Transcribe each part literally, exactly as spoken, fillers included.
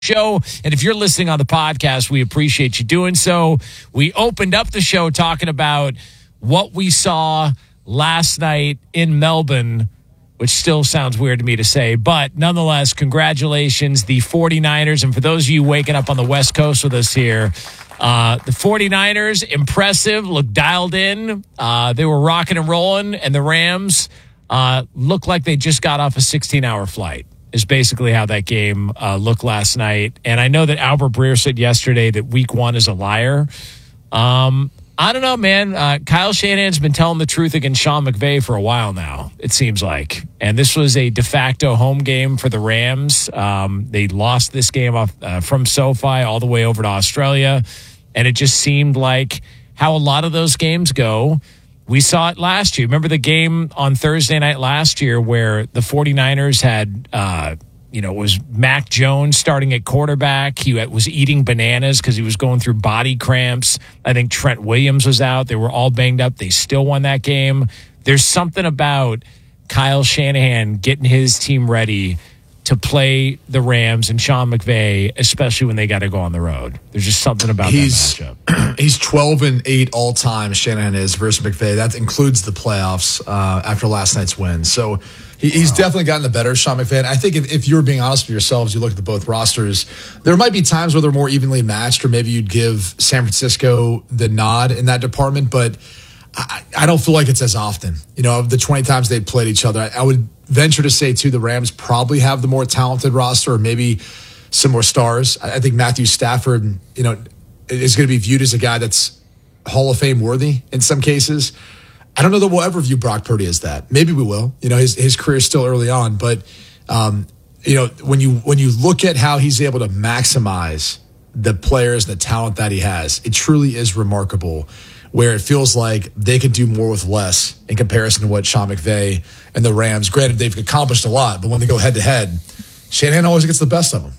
show. And if you're listening on the podcast, we appreciate you doing so. We opened up the show talking about what we saw last night in Melbourne, which still sounds weird to me to say, but nonetheless, congratulations, the 49ers. And for those of you waking up on the West Coast with us here, uh, the 49ers, impressive, look dialed in. Uh, they were rocking and rolling, and the Rams uh, looked like they just got off a sixteen-hour flight. Is basically how that game uh, looked last night. And I know that Albert Breer said yesterday that week one is a liar. Um, I don't know, man. Uh, Kyle Shanahan's been telling the truth against Sean McVay for a while now, it seems like. And this was a de facto home game for the Rams. Um, they lost this game off uh, from SoFi all the way over to Australia. And it just seemed like how a lot of those games go. We saw it last year. Remember the game on Thursday night last year where the 49ers had, uh, you know, it was Mac Jones starting at quarterback. He was eating bananas because he was going through body cramps. I think Trent Williams was out. They were all banged up. They still won that game. There's something about Kyle Shanahan getting his team ready to play the Rams and Sean McVay, especially when they got to go on the road. There's just something about he's, that matchup. He's twelve and eight all time, Shanahan is, versus McVay. That includes the playoffs uh, after last night's win. So he, he's wow. definitely gotten the better, Sean McVay. I think if, if you were being honest with yourselves, you look at the both rosters, there might be times where they're more evenly matched, or maybe you'd give San Francisco the nod in that department, but I, I don't feel like it's as often. You know, of the twenty times they played each other, I, I would venture to say, too, the Rams probably have the more talented roster, or maybe some more stars. I, I think Matthew Stafford, you know, is going to be viewed as a guy that's Hall of Fame worthy in some cases. I don't know that we'll ever view Brock Purdy as that. Maybe we will. You know, his his career is still early on, but um, you know, when you when you look at how he's able to maximize the players, the talent that he has, it truly is remarkable. Where it feels like they can do more with less in comparison to what Sean McVay and the Rams. Granted, they've accomplished a lot, but when they go head to head, Shanahan always gets the best of them.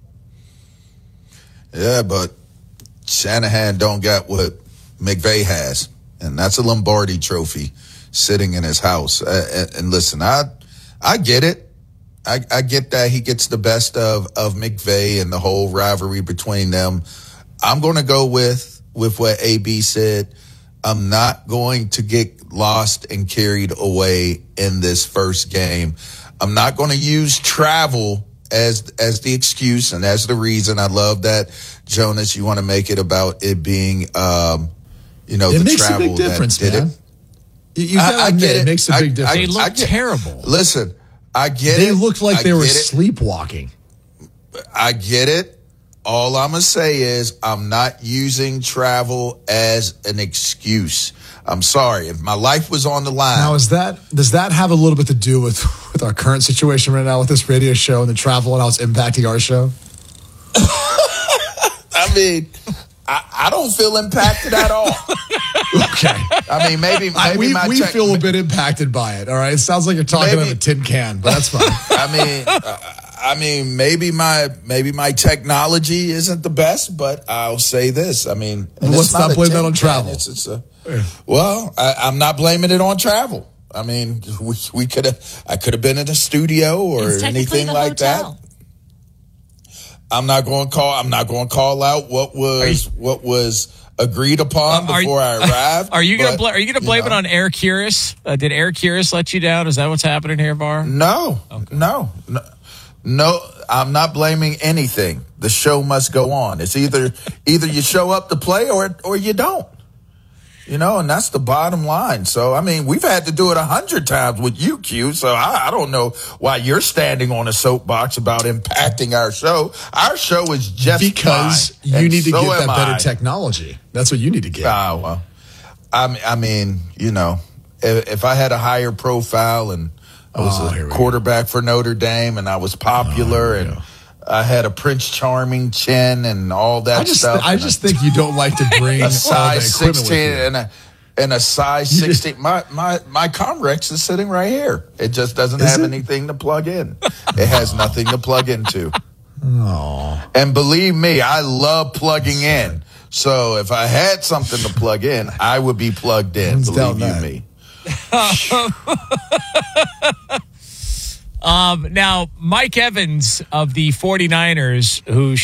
Yeah, but Shanahan don't got what McVay has, and that's a Lombardi trophy sitting in his house. Uh, and listen, I I get it. I, I get that he gets the best of, of McVay and the whole rivalry between them. I'm going to go with, with what A B said. I'm not going to get lost and carried away in this first game. I'm not going to use travel as as the excuse and as the reason. I love that, Jonas, you want to make it about it being, um, you know, it the makes travel a big difference, that did man. it. You gotta I, I admit, get it. It makes a big I, difference. They look I get, terrible. Listen, I get they it. They looked like I they were it. sleepwalking. I get it. All I'm going to say is I'm not using travel as an excuse. I'm sorry. If my life was on the line. Now, is that does that have a little bit to do with, with our current situation right now with this radio show and the travel and how it's impacting our show? I mean, I, I don't feel impacted at all. Okay. I mean, maybe, maybe I, we, my we tech, feel a bit impacted by it, all right? It sounds like you're talking maybe, out of a tin can, but that's fine. I mean, uh, I mean, maybe my maybe my technology isn't the best, but I'll say this. I mean, let's not blame that on travel. It's, it's a, well, I, I'm not blaming it on travel. I mean, we we could have I could have been in a studio or anything like hotel. that. I'm not going to call. I'm not going to call out what was you, what was agreed upon uh, before you, I arrived. Are you going to bl- are you going to blame you know, it on Air Curious? Uh, did Air Curious let you down? Is that what's happening here, Var? No, okay. no, no. No, I'm not blaming anything. The show must go on. It's either either you show up to play or or you don't. You know, and that's the bottom line. So, I mean, we've had to do it a hundred times with you, Q. So I, I don't know why you're standing on a soapbox about impacting our show. Our show is just because fine, you need to so get that better I. technology. That's what you need to get. Ah, well, I mean, I mean, you know, if, if I had a higher profile and I was oh, a quarterback for Notre Dame, and I was popular, oh, and I had a Prince Charming chin and all that I just, stuff. I just a, think you don't like to bring a size sixteen and a and a size you sixteen. Just, my my my Comrex is sitting right here. It just doesn't have it? anything to plug in. It has nothing to plug into. Oh, and believe me, I love plugging in. So if I had something to plug in, I would be plugged in. Believe you me. Um, now, Mike Evans of the 49ers, who